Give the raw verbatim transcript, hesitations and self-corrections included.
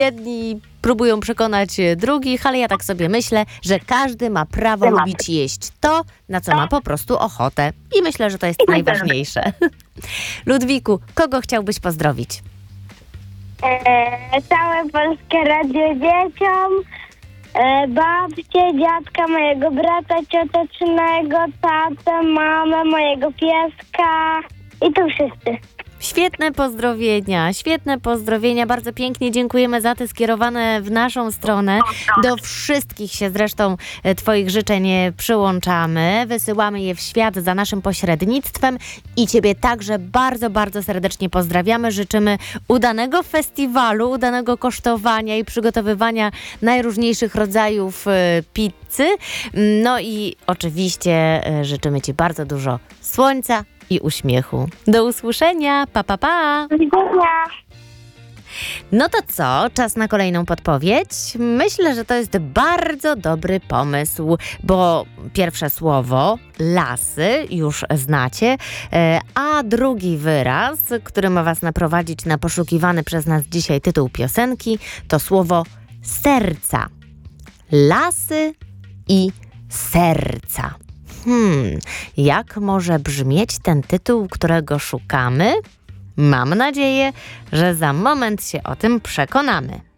Jedni próbują przekonać drugich, ale ja tak sobie myślę, że każdy ma prawo lubić jeść to, na co ma po prostu ochotę. I myślę, że to jest najważniejsze. Ludwiku, kogo chciałbyś pozdrowić? E, całe Polskie Radio dzieciom, e, babcię, dziadka, mojego brata ciotecznego, tatę, mamę, mojego pieska i tu wszyscy. Świetne pozdrowienia, świetne pozdrowienia. Bardzo pięknie dziękujemy za te skierowane w naszą stronę. Do wszystkich się zresztą twoich życzeń przyłączamy. Wysyłamy je w świat za naszym pośrednictwem i ciebie także bardzo, bardzo serdecznie pozdrawiamy. Życzymy udanego festiwalu, udanego kosztowania i przygotowywania najróżniejszych rodzajów pizzy. No i oczywiście życzymy ci bardzo dużo słońca i uśmiechu. Do usłyszenia. Pa, pa, pa. Do widzenia. No to co? Czas na kolejną podpowiedź? Myślę, że to jest bardzo dobry pomysł, bo pierwsze słowo lasy już znacie, a drugi wyraz, który ma was naprowadzić na poszukiwany przez nas dzisiaj tytuł piosenki, to słowo serca. Lasy i serca. Hmm, jak może brzmieć ten tytuł, którego szukamy? Mam nadzieję, że za moment się o tym przekonamy.